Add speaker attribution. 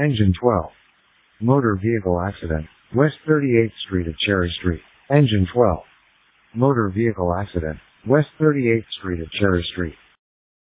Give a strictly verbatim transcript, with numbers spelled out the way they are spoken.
Speaker 1: Engine twelve. Motor vehicle accident. West thirty-eighth Street at Cherry Street. Engine twelve. Motor vehicle accident. West thirty-eighth Street at Cherry Street.